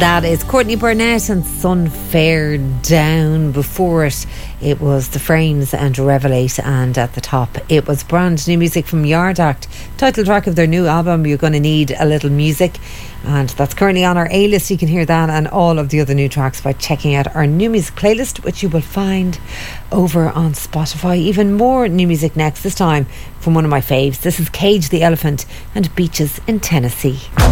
That is Courtney Burnett and Sunfair Down. Before it, it was The Frames and Revelate, and at the top it was brand new music from Yard Act, title track of their new album You're Gonna Need a Little Music, and that's currently on our A-list. You can hear that and all of the other new tracks by checking out our new music playlist, which you will find over on Spotify. Even more new music next, this time from one of my faves. This is Cage the Elephant and Beaches in Tennessee.